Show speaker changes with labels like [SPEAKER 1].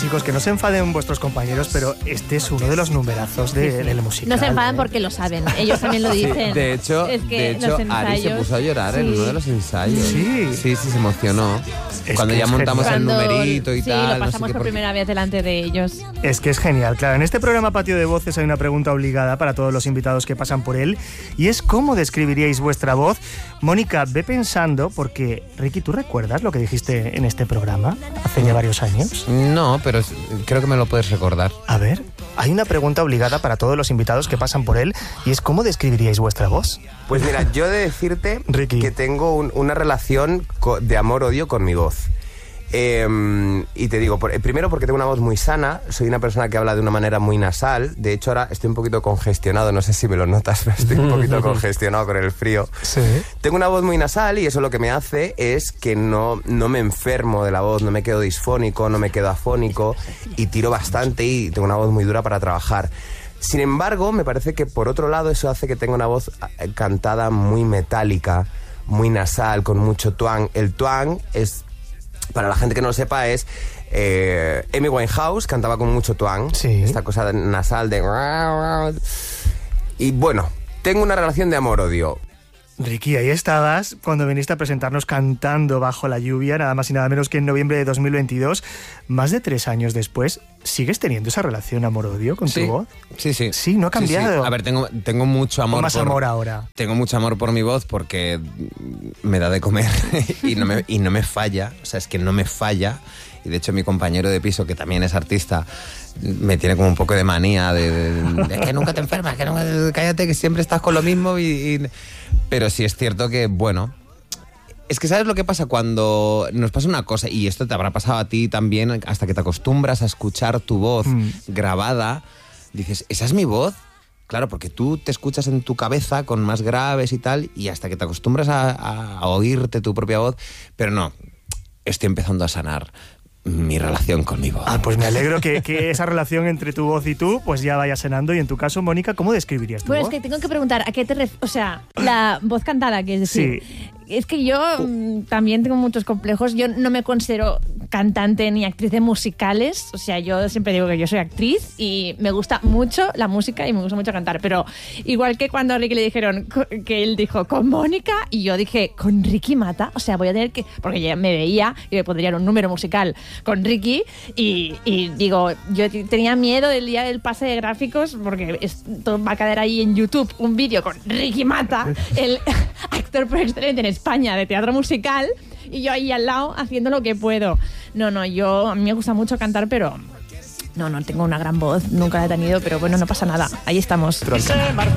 [SPEAKER 1] chicos, que no se enfaden vuestros compañeros, pero este es uno de los numerazos del musical.
[SPEAKER 2] No se enfadan porque lo saben, ellos también lo dicen.
[SPEAKER 3] Sí, de hecho, Ari se puso a llorar en uno de los ensayos.
[SPEAKER 1] Sí,
[SPEAKER 3] se emocionó. Cuando ya montamos el numerito y tal.
[SPEAKER 2] Sí, lo pasamos por primera vez delante de ellos.
[SPEAKER 1] Es que es genial, claro. En este programa Patio de Voces hay una pregunta obligada para todos los invitados que pasan por él, y es ¿cómo describiríais vuestra voz? Mónica, ve pensando, porque Ricky, ¿tú recuerdas lo que dijiste en este programa hace ya varios años?
[SPEAKER 3] No, pero creo que me lo puedes recordar.
[SPEAKER 1] A ver, hay una pregunta obligada para todos los invitados que pasan por él, y es ¿cómo describiríais vuestra voz?
[SPEAKER 4] Pues mira, yo he de decirte, Ricky, que tengo una relación de amor-odio con mi voz. Y te digo, primero porque tengo una voz muy sana, soy una persona que habla de una manera muy nasal. De hecho ahora estoy un poquito congestionado, no sé si me lo notas, pero estoy un poquito congestionado con el frío.
[SPEAKER 1] Sí.
[SPEAKER 4] Tengo una voz muy nasal y eso lo que me hace es que no me enfermo de la voz, no me quedo disfónico, no me quedo afónico, y tiro bastante y tengo una voz muy dura para trabajar. Sin embargo, me parece que por otro lado eso hace que tenga una voz cantada muy metálica, muy nasal, con mucho twang. El twang es, para la gente que no lo sepa, es Amy Winehouse cantaba con mucho twang,
[SPEAKER 1] sí.
[SPEAKER 4] Esta cosa nasal de... Y bueno, tengo una relación de amor-odio.
[SPEAKER 1] Ricky, ahí estabas cuando viniste a presentarnos cantando Bajo la lluvia, nada más y nada menos que en noviembre de 2022. Más de 3 años después, ¿sigues teniendo esa relación amor-odio con tu voz?
[SPEAKER 3] Sí.
[SPEAKER 1] Sí, no ha cambiado.
[SPEAKER 3] Sí. A ver, tengo mucho amor.
[SPEAKER 1] Más amor ahora.
[SPEAKER 3] Tengo mucho amor por mi voz porque me da de comer y no me falla. O sea, es que no me falla. Y de hecho mi compañero de piso, que también es artista, me tiene como un poco de manía de que nunca te enfermas, que nunca, cállate, que siempre estás con lo mismo. Pero sí es cierto que, bueno, es que ¿sabes lo que pasa? Cuando nos pasa una cosa, y esto te habrá pasado a ti también, hasta que te acostumbras a escuchar tu voz grabada, dices, ¿esa es mi voz? Claro, porque tú te escuchas en tu cabeza con más graves y tal, y hasta que te acostumbras a oírte tu propia voz, pero no, estoy empezando a sanar mi relación con mi voz.
[SPEAKER 1] Pues me alegro que esa relación entre tu voz y tú pues ya vaya sanando. Y en tu caso, Mónica, ¿cómo describirías tu voz?
[SPEAKER 2] Pues es que tengo que preguntar, ¿a qué te refieres? O sea, la voz cantada, que es decir...
[SPEAKER 1] Sí.
[SPEAKER 2] Es que yo también tengo muchos complejos. Yo no me considero cantante ni actriz de musicales. O sea, yo siempre digo que yo soy actriz y me gusta mucho la música y me gusta mucho cantar. Pero igual que cuando a Ricky le dijeron que él dijo con Mónica y yo dije con Ricky Mata. O sea, voy a tener que... Porque ya me veía y me pondrían un número musical con Ricky y digo, yo tenía miedo del día del pase de gráficos porque esto va a quedar ahí en YouTube un vídeo con Ricky Mata, el actor por excelente en España de teatro musical, y yo ahí al lado haciendo lo que puedo. A mí me gusta mucho cantar, pero no tengo una gran voz, nunca la he tenido, pero bueno, no pasa nada, ahí estamos.